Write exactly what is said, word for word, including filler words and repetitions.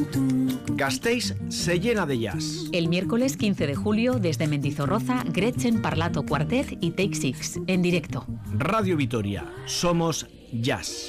Gasteiz se llena de jazz. El miércoles quince de julio, desde Mendizorroza, Gretchen Parlato Quartet y Take Six, en directo. Radio Vitoria, somos jazz.